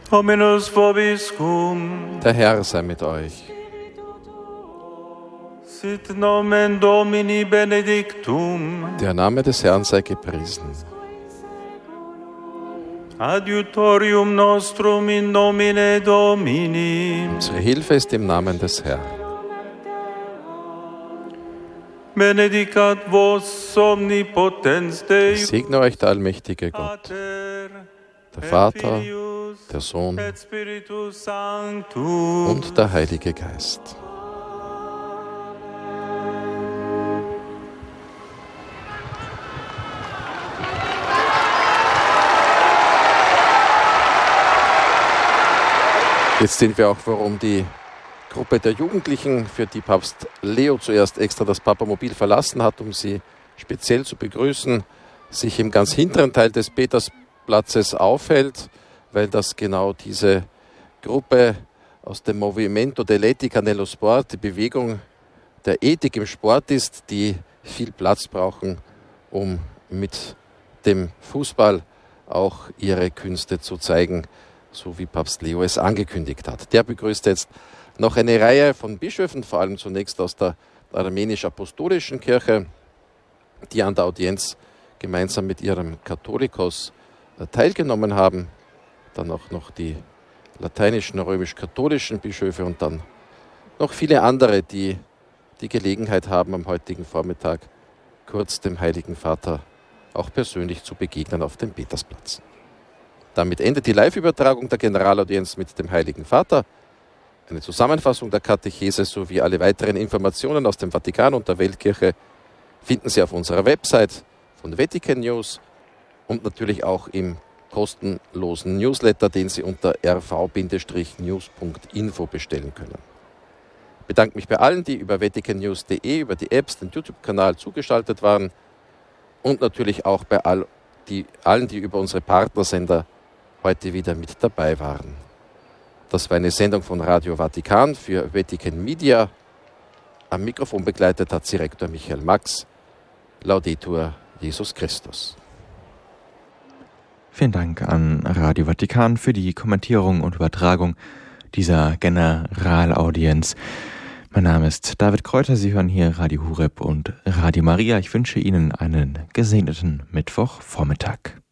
Dominus vobiscum. Der Herr sei mit euch. Sit nomen Domini benedictum. Der Name des Herrn sei gepriesen. Adiutorium nostrum in nomine Domini. Unsere Hilfe ist im Namen des Herrn. Benedicat vos omnipotens Ich Deus, segne euch der allmächtige Gott, Pater, der Vater, et Filius, der Sohn et Spiritus Sanctus. und der Heilige Geist. Jetzt sehen wir auch, warum die Gruppe der Jugendlichen, für die Papst Leo zuerst extra das Papamobil verlassen hat, um sie speziell zu begrüßen, sich im ganz hinteren Teil des Petersplatzes aufhält, weil das genau diese Gruppe aus dem Movimento dell'Etica nello Sport, die Bewegung der Ethik im Sport ist, die viel Platz brauchen, um mit dem Fußball auch ihre Künste zu zeigen, so wie Papst Leo es angekündigt hat. Der begrüßt jetzt noch eine Reihe von Bischöfen, vor allem zunächst aus der Armenisch-Apostolischen Kirche, die an der Audienz gemeinsam mit ihrem Katholikos teilgenommen haben. Dann auch noch die lateinischen, römisch-katholischen Bischöfe und dann noch viele andere, die die Gelegenheit haben, am heutigen Vormittag kurz dem Heiligen Vater auch persönlich zu begegnen auf dem Petersplatz. Damit endet die Live-Übertragung der Generalaudienz mit dem Heiligen Vater. Eine Zusammenfassung der Katechese sowie alle weiteren Informationen aus dem Vatikan und der Weltkirche finden Sie auf unserer Website von Vatican News und natürlich auch im kostenlosen Newsletter, den Sie unter rv-news.info bestellen können. Ich bedanke mich bei allen, die über vaticannews.de, über die Apps, den YouTube-Kanal zugeschaltet waren und natürlich auch bei allen, die über unsere Partnersender heute wieder mit dabei waren. Das war eine Sendung von Radio Vatikan für Vatican Media. Am Mikrofon begleitet hat Sie Rektor Michael Max. Laudetur Jesus Christus. Vielen Dank an Radio Vatikan für die Kommentierung und Übertragung dieser Generalaudienz. Mein Name ist David Kräuter, Sie hören hier Radio Horeb und Radio Maria. Ich wünsche Ihnen einen gesegneten Mittwochvormittag.